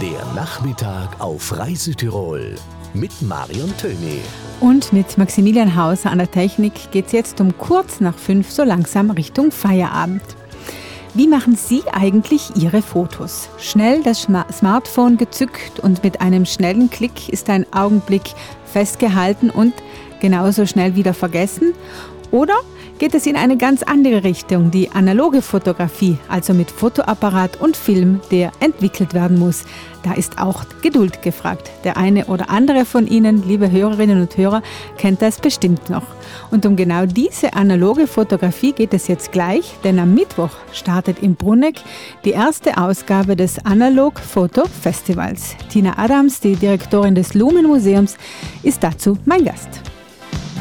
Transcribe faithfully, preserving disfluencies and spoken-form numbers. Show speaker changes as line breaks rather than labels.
Der Nachmittag auf Reise Tirol mit Marion Töni.
Und mit Maximilian Hauser an der Technik geht es jetzt um kurz nach fünf so langsam Richtung Feierabend. Wie machen Sie eigentlich Ihre Fotos? Schnell das Smartphone gezückt und mit einem schnellen Klick ist ein Augenblick festgehalten und genauso schnell wieder vergessen? Oder geht es in eine ganz andere Richtung, die analoge Fotografie, also mit Fotoapparat und Film, der entwickelt werden muss? Da ist auch Geduld gefragt. Der eine oder andere von Ihnen, liebe Hörerinnen und Hörer, kennt das bestimmt noch. Und um genau diese analoge Fotografie geht es jetzt gleich, denn am Mittwoch startet in Bruneck die erste Ausgabe des Analog Photo Festivals. Tina Adams, die Direktorin des Lumen Museums, ist dazu mein Gast.